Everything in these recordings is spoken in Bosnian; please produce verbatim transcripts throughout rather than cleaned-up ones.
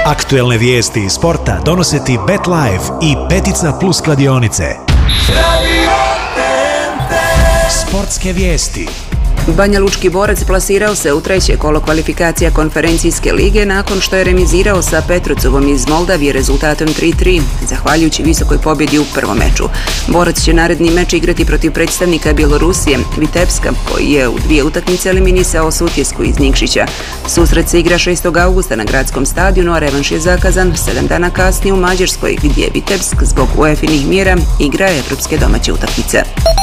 Aktuelne vijesti iz sporta donose ti BetLife i Petica Plus kladionice. Sportske vijesti. Banjalučki Borac plasirao se u treće kolo kvalifikacija konferencijske lige nakon što je remizirao sa Petrucovom iz Moldavije rezultatom tri tri, zahvaljujući visokoj pobjedi u prvom meču. Borac će naredni meč igrati protiv predstavnika Bjelorusije, Vitebska, koji je u dvije utakmice eliminisao Sutjesku iz Nikšića. Susret se igra šestog augusta na gradskom stadionu, a revanš je zakazan sedam dana kasnije u Mađarskoj, gdje Vitebsk zbog U E F inih mjera igra evropske domaće utakmice.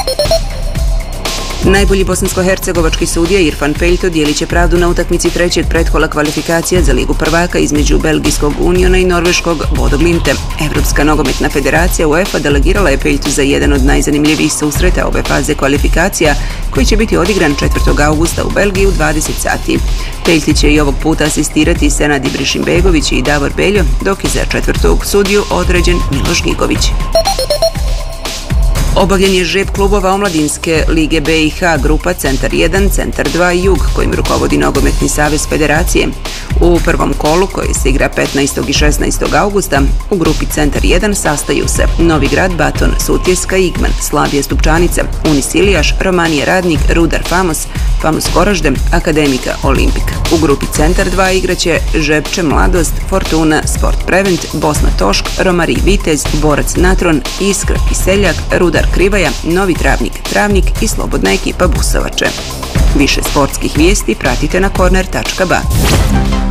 Najbolji bosansko-hercegovački sudija Irfan Peljto dijelit će pravdu na utakmici trećeg pretkola kvalifikacija za Ligu prvaka između belgijskog Uniona i norveškog Bodo Glimte. Evropska nogometna federacija UEFA delegirala je Peljtu za jedan od najzanimljivijih susreta ove faze kvalifikacija, koji će biti odigran četvrtog augusta u Belgiji u dvadeset sati. Peljti će i ovog puta asistirati Senad Ibrišimbegović i Davor Beljo, dok je za četvrtog sudiju određen Miloš Gigović. Obavljen je žreb klubova omladinske Lige B i H, grupa Centar jedan, Centar dva i Jug, kojim rukovodi Nogometni savez federacije. U prvom kolu, koji se igra petnaestog i šesnaestog augusta, u grupi Centar jedan sastaju se Novi Grad, Baton, Sutjeska, Igman, Slavija Stupčanica, Unis Ilijaš, Romanija Radnik, Rudar Famos, Famos Korožde, Akademika Olimpik. U grupi Centar dva igraće Žepče Mladost, Fortuna, Sport Prevent, Bosna Tošk, Romari Vitez, Borac Natron, Iskra Kiseljak, Rudar Krivaja, Novi Travnik Travnik i slobodna ekipa Busovače. Više sportskih vijesti pratite na korner tačka ba.